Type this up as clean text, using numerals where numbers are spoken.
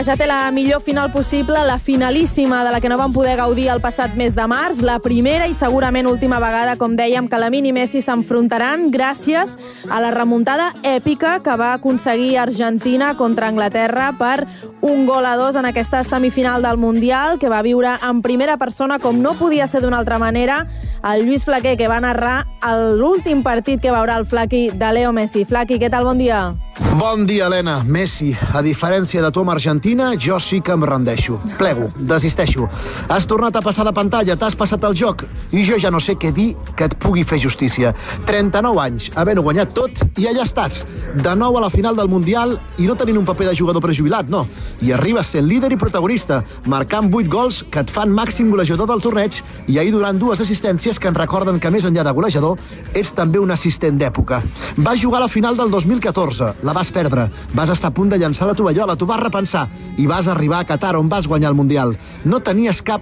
Ja té la millor final possible, la finalíssima de la que no van poder gaudir el passat mes de març, la primera i segurament última vegada, com dèiem, que Lamine i Messi s'enfrontaran gràcies a la remuntada èpica que va aconseguir Argentina contra Anglaterra per 1-2 en aquesta semifinal del Mundial, que va viure en primera persona, com no podia ser d'una altra manera, el Lluís Flaquer, que va narrar l'últim partit que veurà el Flaqui de Leo Messi. Flaqui, què tal? Bon dia. Bon dia, Helena. Messi, a diferència de tu amb Argentina, jo sí que em rendeixo. Plego, desisteixo. Has tornat a passar de pantalla, t'has passat el joc, i jo ja no sé què dir que et pugui fer justícia. 39 anys, havent-ho guanyat tot, i allà estàs, de nou a la final del Mundial, i no tenint un paper de jugador prejubilat, no. I arribes sent líder i protagonista, marcant 8 gols que et fan màxim golejador del torneig, i ahir donant 2 assistències que ens recorden que més enllà de golejador, ets també un assistent d'època. Vas jugar a la final del 2014, la vas perdre, vas estar a punt de llançar la tovallola, t'ho vas repensar i vas arribar a Qatar, on vas guanyar el Mundial. No tenies cap